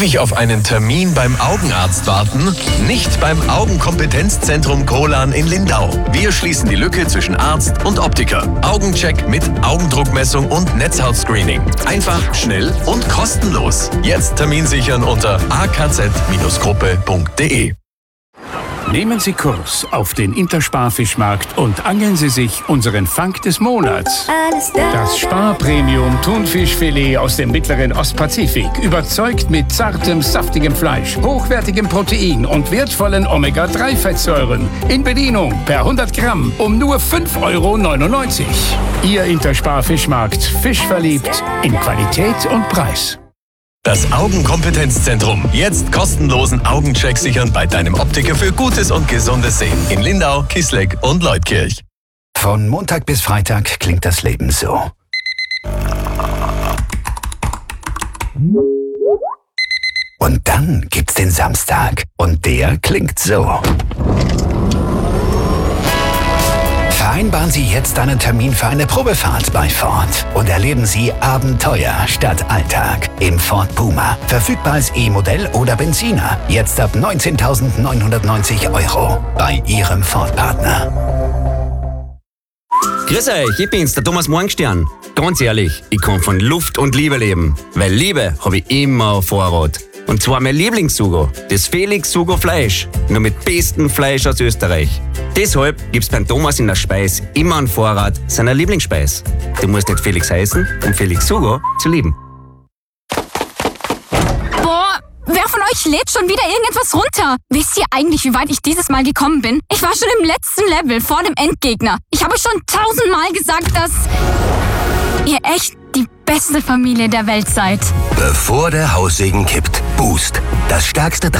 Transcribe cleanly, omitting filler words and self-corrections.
Ewig auf einen Termin beim Augenarzt warten? Nicht beim Augenkompetenzzentrum Kolan in Lindau. Wir schließen die Lücke zwischen Arzt und Optiker. Augencheck mit Augendruckmessung und Netzhautscreening. Einfach, schnell und kostenlos. Jetzt Termin sichern unter akz-gruppe.de. Nehmen Sie Kurs auf den Intersparfischmarkt und angeln Sie sich unseren Fang des Monats. Das Spar-Premium-Thunfischfilet aus dem mittleren Ostpazifik überzeugt mit zartem, saftigem Fleisch, hochwertigem Protein und wertvollen Omega-3-Fettsäuren. In Bedienung per 100 Gramm um nur 5,99 €. Ihr Intersparfischmarkt. Fisch verliebt in Qualität und Preis. Das Augenkompetenzzentrum. Jetzt kostenlosen Augencheck sichern bei deinem Optiker für gutes und gesundes Sehen. In Lindau, Kisleck und Leutkirch. Von Montag bis Freitag klingt das Leben so. Und dann gibt's den Samstag. Und der klingt so. Vereinbaren Sie jetzt einen Termin für eine Probefahrt bei Ford und erleben Sie Abenteuer statt Alltag im Ford Puma. Verfügbar als E-Modell oder Benziner. Jetzt ab 19.990 € bei Ihrem Ford-Partner. Grüß euch, ich bin's, der Thomas Morgenstern. Ganz ehrlich, ich kann von Luft und Liebe leben, weil Liebe habe ich immer auf Vorrat. Und zwar mein Lieblingssugo, das Felix Sugo Fleisch, nur mit bestem Fleisch aus Österreich. Deshalb gibt's beim Thomas in der Speis immer einen Vorrat seiner Lieblingsspeis. Du musst nicht Felix heißen, um Felix Sugo zu lieben. Boah, wer von euch lädt schon wieder irgendetwas runter? Wisst ihr eigentlich, wie weit ich dieses Mal gekommen bin? Ich war schon im letzten Level, vor dem Endgegner. Ich habe schon 1000-mal gesagt, dass ihr echt die beste Familie der Welt seid. Bevor der Haussegen kippt, Boost. Das stärkste